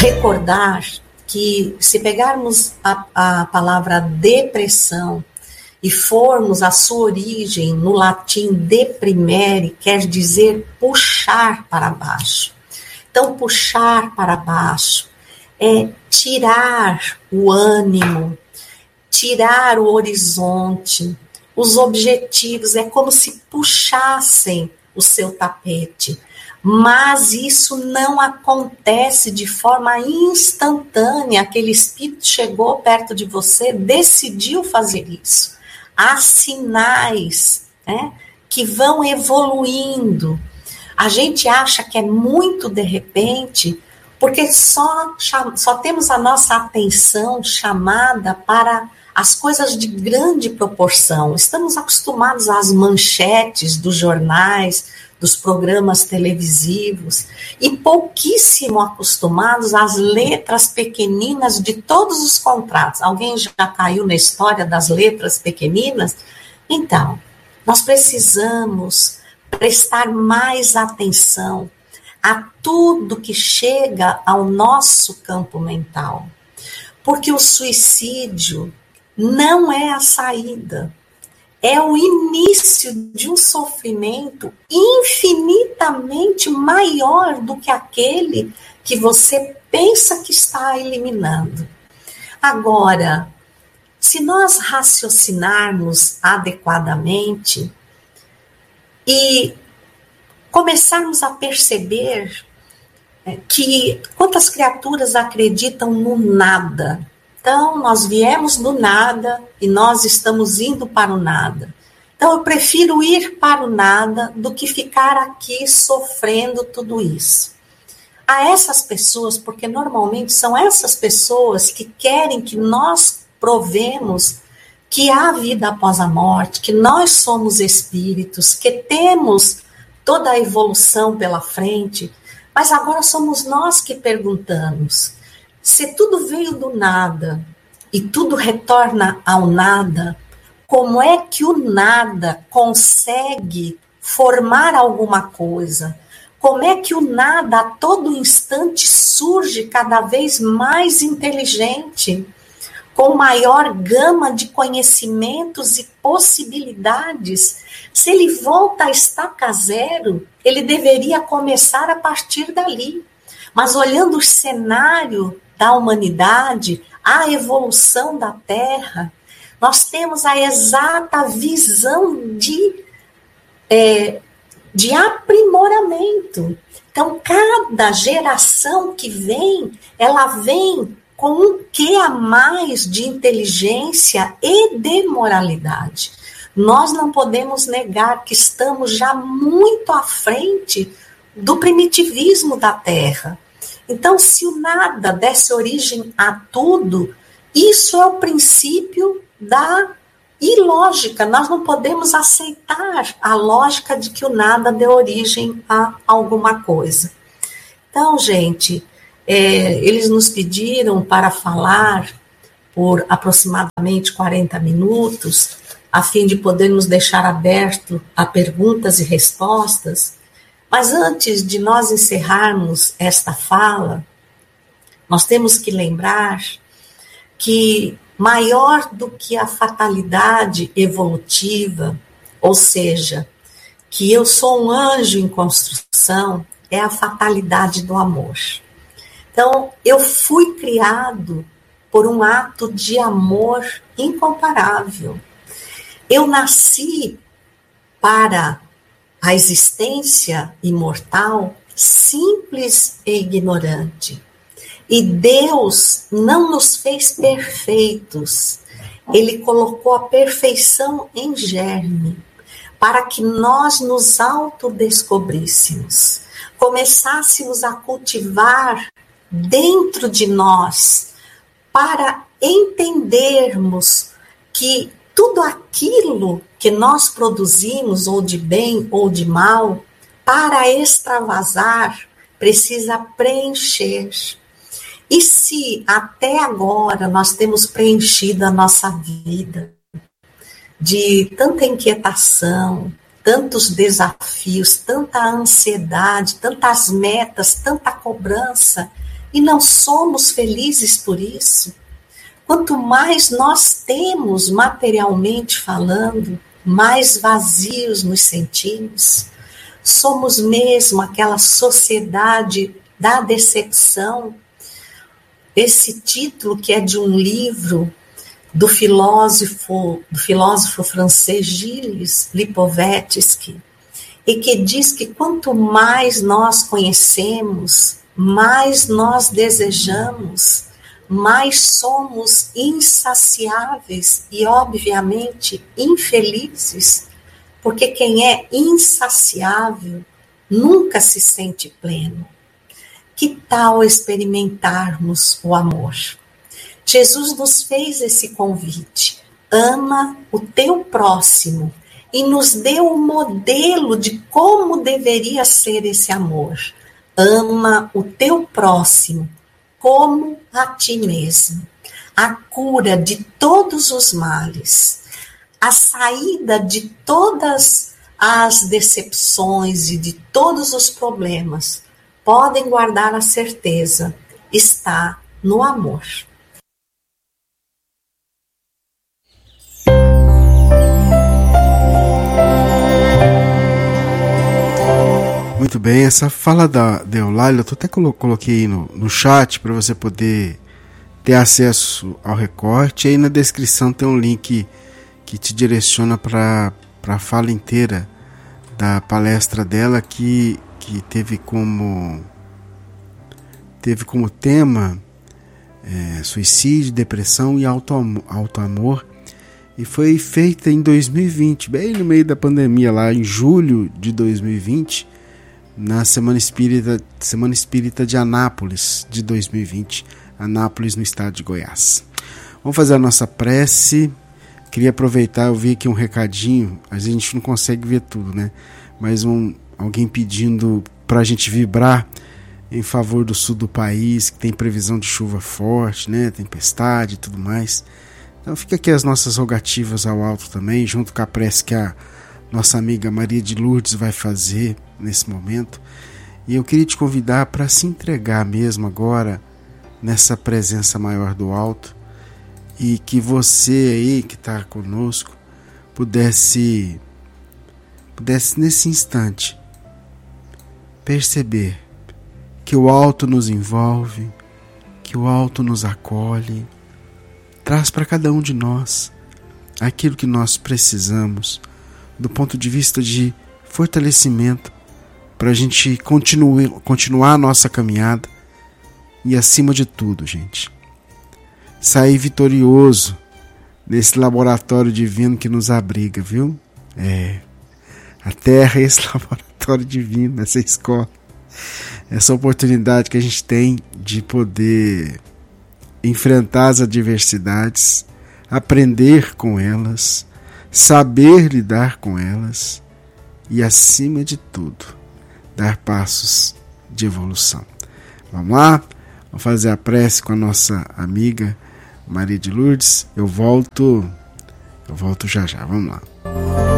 recordar que, se pegarmos a palavra depressão e formos a sua origem no latim deprimere, quer dizer puxar para baixo. Então, puxar para baixo é tirar o ânimo, tirar o horizonte, os objetivos, é como se puxassem o seu tapete. Mas isso não acontece de forma instantânea. Aquele espírito chegou perto de você, decidiu fazer isso. Há sinais, né, que vão evoluindo. A gente acha que é muito de repente, porque só temos a nossa atenção chamada para as coisas de grande proporção. Estamos acostumados às manchetes dos jornais, dos programas televisivos, e pouquíssimo acostumados às letras pequeninas de todos os contratos. Alguém já caiu na história das letras pequeninas? Então, nós precisamos prestar mais atenção a tudo que chega ao nosso campo mental, porque o suicídio não é a saída. É o início de um sofrimento infinitamente maior do que aquele que você pensa que está eliminando. Agora, se nós raciocinarmos adequadamente e começarmos a perceber que quantas criaturas acreditam no nada. Então, nós viemos do nada e nós estamos indo para o nada. Então, eu prefiro ir para o nada do que ficar aqui sofrendo tudo isso. A essas pessoas, porque normalmente são essas pessoas que querem que nós provemos que há vida após a morte, que nós somos espíritos, que temos toda a evolução pela frente, mas agora somos nós que perguntamos. Se tudo veio do nada e tudo retorna ao nada, como é que o nada consegue formar alguma coisa? Como é que o nada a todo instante surge cada vez mais inteligente, com maior gama de conhecimentos e possibilidades? Se ele volta a estaca zero, ele deveria começar a partir dali. Mas olhando o cenário da humanidade, a evolução da Terra, nós temos a exata visão de aprimoramento. Então, cada geração que vem, ela vem com um quê a mais de inteligência e de moralidade. Nós não podemos negar que estamos já muito à frente do primitivismo da Terra. Então, se o nada desse origem a tudo, isso é o princípio da ilógica. Nós não podemos aceitar a lógica de que o nada dê origem a alguma coisa. Então, gente, eles nos pediram para falar por aproximadamente 40 minutos, a fim de podermos deixar aberto a perguntas e respostas. Mas antes de nós encerrarmos esta fala, nós temos que lembrar que maior do que a fatalidade evolutiva, ou seja, que eu sou um anjo em construção, é a fatalidade do amor. Então, eu fui criado por um ato de amor incomparável. Eu nasci para a existência imortal simples e ignorante. E Deus não nos fez perfeitos. Ele colocou a perfeição em germe, para que nós nos autodescobríssemos, começássemos a cultivar dentro de nós, para entendermos que tudo aquilo que nós produzimos, ou de bem ou de mal, para extravasar, precisa preencher. E se até agora nós temos preenchido a nossa vida de tanta inquietação, tantos desafios, tanta ansiedade, tantas metas, tanta cobrança, e não somos felizes por isso? Quanto mais nós temos materialmente falando, mais vazios nos sentimos. Somos mesmo aquela sociedade da decepção. Esse título que é de um livro do filósofo francês Gilles Lipovetsky, e que diz que quanto mais nós conhecemos, mais nós desejamos, mais somos insaciáveis e, obviamente, infelizes, porque quem é insaciável nunca se sente pleno. Que tal experimentarmos o amor? Jesus nos fez esse convite. Ama o teu próximo e nos deu um modelo de como deveria ser esse amor. Ama o teu próximo como a ti mesmo. A cura de todos os males, a saída de todas as decepções e de todos os problemas, podem guardar a certeza, está no amor. Muito bem, essa fala da Eulalia, eu até coloquei no chat para você poder ter acesso ao recorte. Aí na descrição tem um link que te direciona para a fala inteira da palestra dela, que teve como tema suicídio, depressão e auto-amor, e foi feita em 2020, bem no meio da pandemia, lá em julho de 2020, na Semana Espírita de Anápolis de 2020, Anápolis, no estado de Goiás. Vamos fazer a nossa prece. Queria aproveitar, eu vi aqui um recadinho, a gente não consegue ver tudo, né? Mas alguém pedindo para a gente vibrar em favor do sul do país, que tem previsão de chuva forte, né? Tempestade e tudo mais. Então fica aqui as nossas rogativas ao alto também, junto com a prece que a nossa amiga Maria de Lourdes vai fazer nesse momento. E eu queria te convidar para se entregar mesmo agora nessa presença maior do alto, e que você aí que está conosco pudesse nesse instante perceber que o alto nos envolve, que o alto nos acolhe, traz para cada um de nós aquilo que nós precisamos do ponto de vista de fortalecimento para a gente continuar a nossa caminhada e, acima de tudo, gente, sair vitorioso nesse laboratório divino que nos abriga, viu? A Terra é esse laboratório divino, essa escola, essa oportunidade que a gente tem de poder enfrentar as adversidades, aprender com elas, saber lidar com elas e, acima de tudo, dar passos de evolução. Vamos lá? Vamos fazer a prece com a nossa amiga Maria de Lourdes. Eu volto já já. Vamos lá.